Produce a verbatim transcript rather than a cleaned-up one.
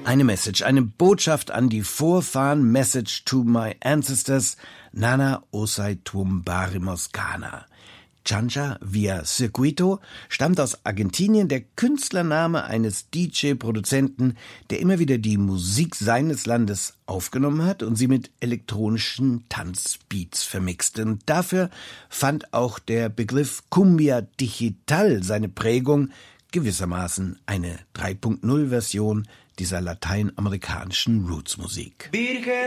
Eine Message, eine Botschaft an die Vorfahren, Message to my ancestors, Nana Osei Tumbari Moscana. Chancha via Circuito stammt aus Argentinien, der Künstlername eines D J-Produzenten, der immer wieder die Musik seines Landes aufgenommen hat und sie mit elektronischen Tanzbeats vermixte. Und dafür fand auch der Begriff Cumbia Digital seine Prägung, gewissermaßen eine drei Punkt null Version dieser lateinamerikanischen Roots-Musik. Virgen